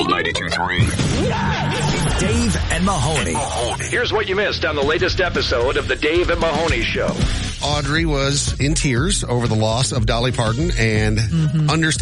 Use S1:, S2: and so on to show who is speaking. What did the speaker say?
S1: Gold 92.3.
S2: Dave and Mahoney.
S3: Here's what you missed on the latest episode of the Dave and Mahoney Show.
S4: Audrey was in tears over the loss of Dolly Parton and understand